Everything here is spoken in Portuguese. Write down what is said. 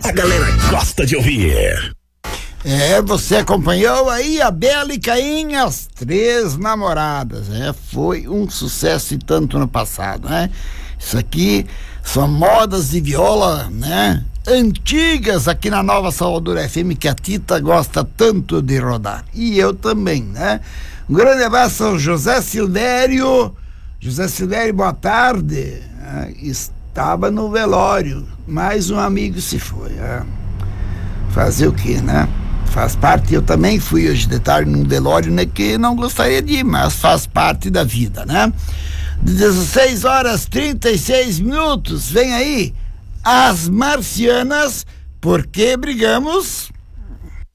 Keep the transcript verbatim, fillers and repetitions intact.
a galera gosta de ouvir. É, você acompanhou aí a Bela e Caim, as três namoradas, é, foi um sucesso e tanto no passado, né? Isso aqui são modas de viola, né? Antigas aqui na Nova Salvador F M, que a Tita gosta tanto de rodar, e eu também, né? Um grande abraço ao José Silvério. José Silvério, boa tarde. É, estava no velório, mais um amigo se foi, é. Fazer o que, né? Faz parte, eu também fui hoje de tarde num velório, né, que não gostaria de ir, mas faz parte da vida, né? dezesseis horas e trinta e seis minutos, vem aí As Marcianas, Porque Brigamos.